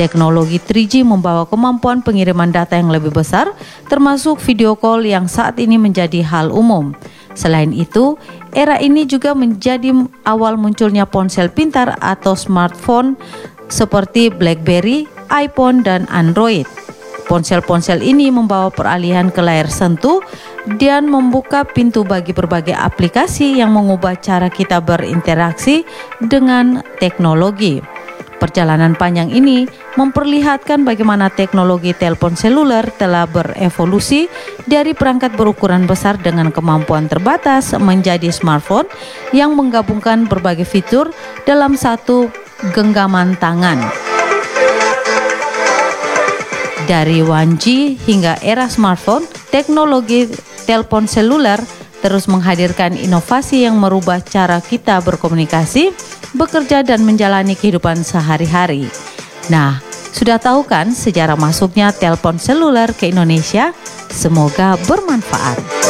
Teknologi 3G membawa kemampuan pengiriman data yang lebih besar, termasuk video call yang saat ini menjadi hal umum. Selain itu, era ini juga menjadi awal munculnya ponsel pintar atau smartphone seperti BlackBerry, iPhone, dan Android. Ponsel-ponsel ini membawa peralihan ke layar sentuh dan membuka pintu bagi berbagai aplikasi yang mengubah cara kita berinteraksi dengan teknologi. Perjalanan panjang ini memperlihatkan bagaimana teknologi telepon seluler telah berevolusi dari perangkat berukuran besar dengan kemampuan terbatas menjadi smartphone yang menggabungkan berbagai fitur dalam satu genggaman tangan. Dari 1G hingga era smartphone, teknologi telepon seluler terus menghadirkan inovasi yang merubah cara kita berkomunikasi, bekerja, dan menjalani kehidupan sehari-hari. Nah, sudah tahu kan sejarah masuknya telepon seluler ke Indonesia? Semoga bermanfaat.